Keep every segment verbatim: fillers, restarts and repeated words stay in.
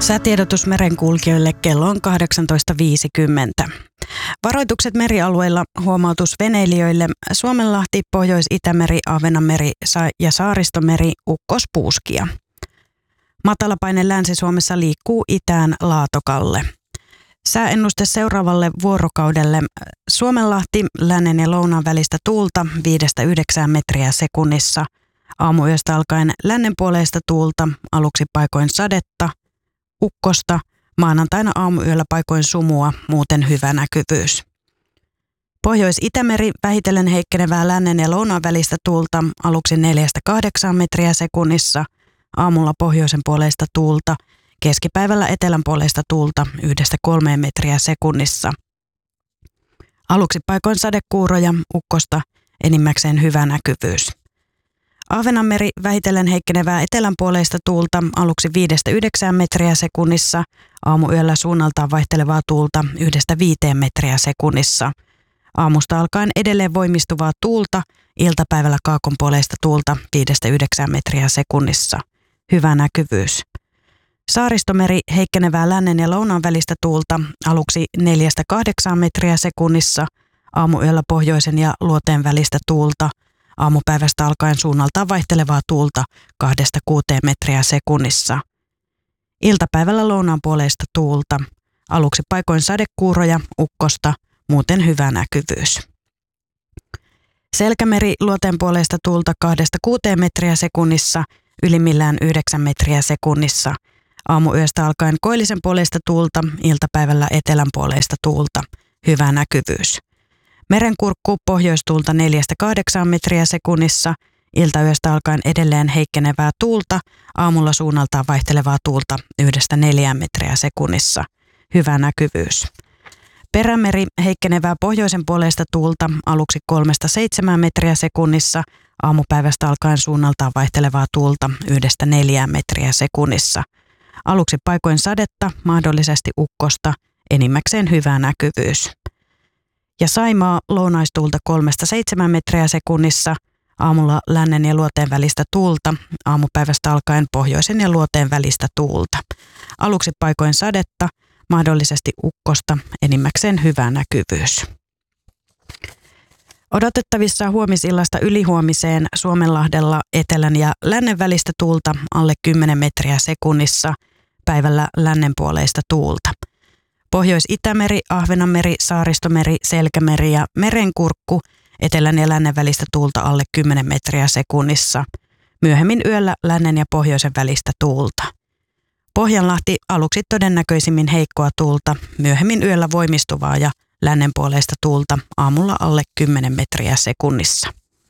Säätiedotus merenkulkijoille kello on kahdeksantoista viisikymmentä. Varoitukset merialueilla, huomautus veneilijöille: Suomenlahti, Pohjois-Itämeri, Ahvenanmeri ja Saaristomeri ukkospuuskia. Matalapaine Länsi-Suomessa liikkuu itään Laatokalle. Sääennuste seuraavalle vuorokaudelle: Suomenlahti, lännen ja lounaan välistä tuulta viidestä yhdeksään metriä sekunnissa. Aamuyöstä alkaen lännenpuoleista tuulta, aluksi paikoin sadetta, ukkosta, maanantaina aamuyöllä paikoin sumua, muuten hyvä näkyvyys. Pohjois-Itämeri, vähitellen heikkenevää lännen ja lounaan välistä tuulta, aluksi neljästä kahdeksaan metriä sekunnissa, aamulla pohjoisen puoleista tuulta, keskipäivällä etelän puoleista tuulta yhdestä kolmeen metriä sekunnissa. Aluksi paikoin sadekuuroja, ukkosta, enimmäkseen hyvä näkyvyys. Ahvenanmeri, vähitellen heikkenevää etelänpuoleista tuulta, aluksi viidestä yhdeksään metriä sekunnissa, aamuyöllä suunnaltaan vaihtelevaa tuulta yhdestä viiteen metriä sekunnissa. Aamusta alkaen edelleen voimistuvaa tuulta, iltapäivällä kaakonpuoleista tuulta viidestä yhdeksään metriä sekunnissa. Hyvä näkyvyys. Saaristomeri, heikkenevää lännen ja lounaan välistä tuulta, aluksi neljästä kahdeksaan metriä sekunnissa, aamuyöllä pohjoisen ja luoteen välistä tuulta, aamupäivästä alkaen suunnaltaan vaihtelevaa tuulta kahdesta kuuteen metriä sekunnissa. Iltapäivällä lounaan puoleista tuulta, aluksi paikoin sadekuuroja, ukkosta, muuten hyvä näkyvyys. Selkämeri, luoteen puoleista tuulta kahdesta kuuteen metriä sekunnissa, ylimmillään yhdeksän metriä sekunnissa. Aamuyöstä alkaen koillisen puoleista tuulta, iltapäivällä etelän puoleista tuulta, hyvä näkyvyys. Merenkurkku, pohjoistuulta neljästä kahdeksaan metriä sekunnissa, iltayöstä alkaen edelleen heikkenevää tuulta, aamulla suunnaltaan vaihtelevaa tuulta yhdestä neljään metriä sekunnissa. Hyvä näkyvyys. Perämeri, heikkenevää pohjoisen puoleista tuulta, aluksi kolmesta seitsemään metriä sekunnissa, aamupäivästä alkaen suunnaltaan vaihtelevaa tuulta yhdestä neljään metriä sekunnissa. Aluksi paikoin sadetta, mahdollisesti ukkosta, enimmäkseen hyvä näkyvyys. Ja Saimaa, lounaistuulta kolmesta seitsemään metriä sekunnissa, aamulla lännen ja luoteen välistä tuulta, aamupäivästä alkaen pohjoisen ja luoteen välistä tuulta. Aluksi paikoin sadetta, mahdollisesti ukkosta, enimmäkseen hyvä näkyvyys. Odotettavissa huomisillasta ylihuomiseen Suomenlahdella etelän ja lännen välistä tuulta alle kymmenen metriä sekunnissa, päivällä lännenpuoleista tuulta. Pohjois-Itämeri, Ahvenanmeri, Saaristomeri, Selkämeri ja Merenkurkku, etelän ja lännen välistä tuulta alle kymmenen metriä sekunnissa. Myöhemmin yöllä lännen ja pohjoisen välistä tuulta. Pohjanlahti, aluksi todennäköisimmin heikkoa tuulta, myöhemmin yöllä voimistuvaa ja lännenpuoleista tuulta, aamulla alle kymmenen metriä sekunnissa.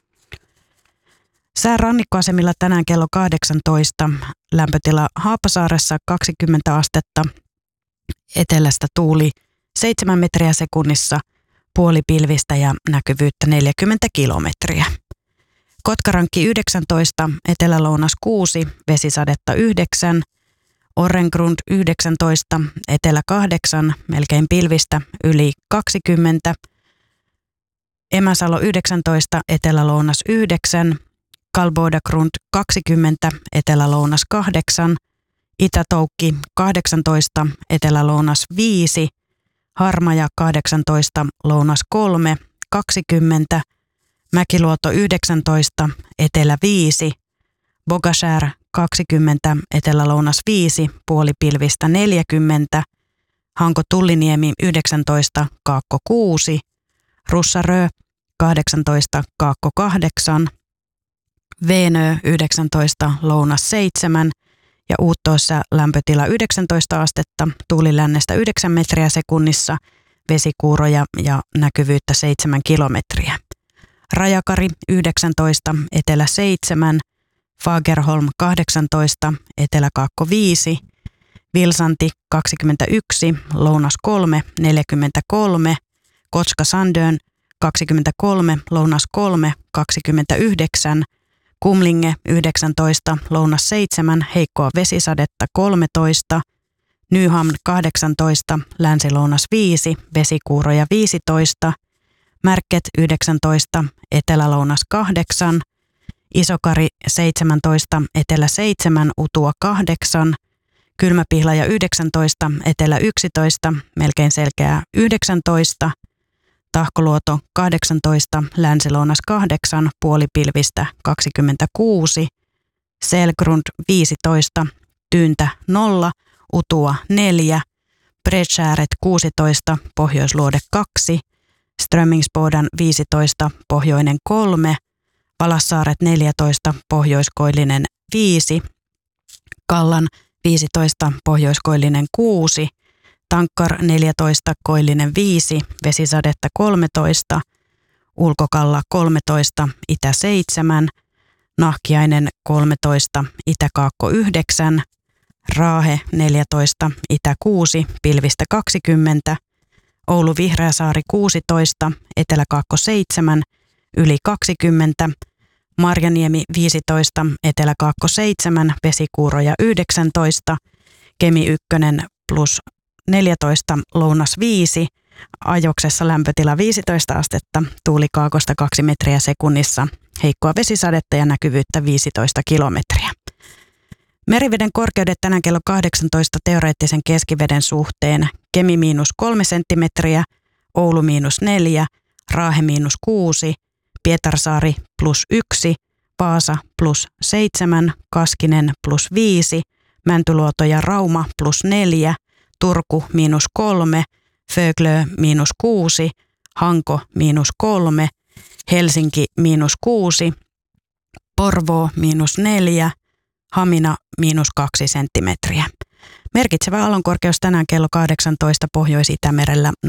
Sää rannikkoasemilla tänään kello kahdeksantoista, lämpötila Haapasaaressa kaksikymmentä astetta, etelästä tuuli seitsemän metriä sekunnissa, puoli pilvistä ja näkyvyyttä neljäkymmentä kilometriä. Kotkarankki yhdeksäntoista, etelä-lounas kuusi, vesisadetta yhdeksän, Orrengrund yhdeksäntoista, etelä kahdeksan, melkein pilvistä yli kaksikymmentä, Emäsalo yhdeksäntoista, etelä-lounas yhdeksän, Kalbodagrund kaksikymmentä, etelä-lounas kahdeksan, Itätoukki kahdeksantoista, etelä-lounas viisi, Harmaja kahdeksantoista, lounas kolme, kaksikymmentä, Mäkiluoto yhdeksäntoista, etelä viisi, Bogashär kaksikymmentä, etelä-lounas viisi, puolipilvistä neljäkymmentä, Hanko-Tulliniemi yhdeksäntoista, Kaakko kuusi, Russarö kahdeksantoista, Kaakko kahdeksan, Veenö yhdeksäntoista, lounas seitsemän ja Uuttoossa lämpötila yhdeksäntoista astetta, tuuli lännestä yhdeksän metriä sekunnissa, vesikuuroja ja näkyvyyttä seitsemän kilometriä. Rajakari yhdeksäntoista, etelä seitsemän, Fagerholm kahdeksantoista, etelä-kaakko viisi, Vilsanti kaksikymmentäyksi, lounas kolme, neljäkymmentäkolme, Kotska-Sandön kaksikymmentäkolme, lounas kolme, kaksikymmentäyhdeksän, Kumlinge yhdeksäntoista, lounas seitsemän, heikkoa vesisadetta kolmetoista, Nyhamn kahdeksantoista, länsi-lounas viisi, vesikuuroja viisitoista, Märket yhdeksäntoista, etelä-lounas kahdeksan, Isokari seitsemäntoista, etelä seitsemän, Utua kahdeksan, Kylmä-Pihlaja yhdeksäntoista, Etelä yksitoista, melkein selkeää yhdeksäntoista. Tahkoluoto kahdeksantoista, Länsi-Lounas kahdeksan, puolipilvistä kaksikymmentäkuusi. Selgrund viisitoista, Tyyntä nolla, Utua neljä. Bredskääret kuusitoista, Pohjoisluode kaksi. Strömingsbodan viisitoista, Pohjoinen kolme. Valassaaret neljätoista, Pohjoiskoillinen viisi. Kallan viisitoista, Pohjoiskoillinen kuusi. Tankkar neljätoista, Koillinen viisi, Vesisadetta kolmetoista. Ulkokalla kolmetoista, Itä seitsemän. Nahkiainen kolmetoista, Itä-Kaakko yhdeksän. Raahe neljätoista, Itä kuusi, pilvistä kaksikymmentä. Oulu Vihreäsaari kuusitoista, Etelä-Kaakko seitsemän, yli kaksikymmentä. Marjaniemi viisitoista, Etelä-Kaakko seitsemän, vesikuuroja yhdeksäntoista. Kemi yksi plus neljätoista, Lounas viisi. Ajoksessa lämpötila viisitoista astetta, tuuli kaakosta kaksi metriä sekunnissa. Heikkoa vesisadetta ja näkyvyyttä viisitoista kilometriä. Meriveden korkeudet tänään kello kahdeksantoista teoreettisen keskiveden suhteen. Kemi miinus kolme senttimetriä, Oulu miinus neljä, Raahe miinus kuusi, Pietarsaari plus yksi, Vaasa plus seitsemän, Kaskinen plus viisi, Mäntyluoto ja Rauma plus neljä, Turku miinus kolme, Föglö miinus kuusi, Hanko miinus kolme, Helsinki miinus kuusi, Porvoo miinus neljä, Hamina miinus kaksi senttimetriä. Merkitsevä aallonkorkeus tänään kello kahdeksantoista Pohjois-Itämerellä